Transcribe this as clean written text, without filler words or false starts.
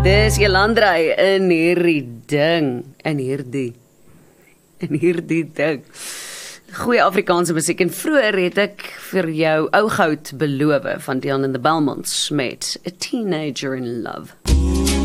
Dis Jelandrey in hierdie ding. Goeie Afrikaanse musiek en vroeër het ek vir jou ou goud beloof van Dion and the Belmonts met A Teenager in Love.